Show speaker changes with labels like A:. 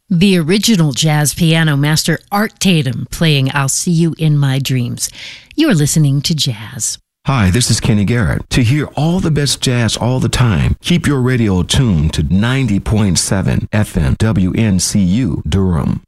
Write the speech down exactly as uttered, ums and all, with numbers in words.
A: The original jazz piano master Art Tatum playing I'll See You in My Dreams. You're listening to Jazz.
B: Hi, this is Kenny Garrett. To hear all the best jazz all the time, keep your radio tuned to ninety point seven F M W N C U Durham.